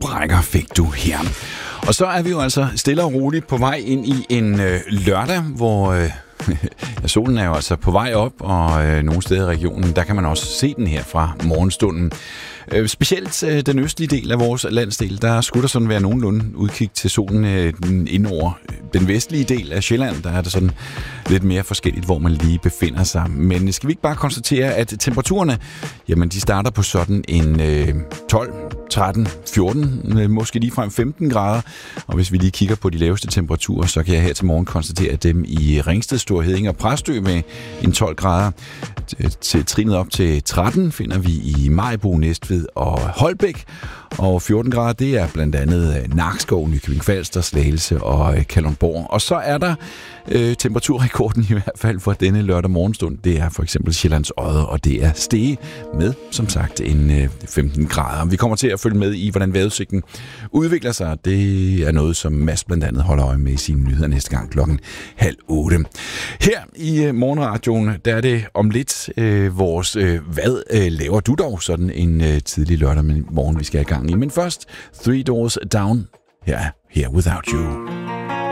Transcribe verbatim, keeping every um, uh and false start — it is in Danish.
rækker fik du her. Og så er vi jo altså stille og roligt på vej ind i en øh, lørdag, hvor øh, ja, solen er jo altså på vej op, og øh, nogle steder i regionen, der kan man også se den her fra morgenstunden. Øh, specielt øh, den østlige del af vores landsdel, der skulle der sådan være nogenlunde udkig til solen øh, ind over den vestlige del af Sjælland. Der er det sådan lidt mere forskelligt, hvor man lige befinder sig. Men skal vi ikke bare konstatere, at temperaturerne, jamen de starter på sådan en øh, tolv, tretten, fjorten, øh, måske ligefrem femten grader. Og hvis vi lige kigger på de laveste temperaturer, så kan jeg her til morgen konstatere, at dem i Ringsted, Store Heddinge og Præstø med en tolv grader. Til trinet op til tretten finder vi i Maribo, Næstved og Holbæk. Og fjorten grader, det er blandt andet Nakskov, Nykøbing Falster, Slagelse og Kalundborg. Og så er der øh, temperaturrekorden i hvert fald for denne lørdag morgenstund. Det er for eksempel Sjællands Odde, og det er Stege med, som sagt, en øh, femten grader. Vi kommer til at følge med i, hvordan vejrudsigten udvikler sig. Det er noget, som Mads blandt andet holder øje med i sine nyheder næste gang klokken halv otte. Her i øh, morgenradioen, der er det om lidt øh, vores øh, hvad øh, laver du dog sådan en øh, tidlig lørdag morgen, vi skal i gang i. Men først, Three Doors Down. Her er Here Without You.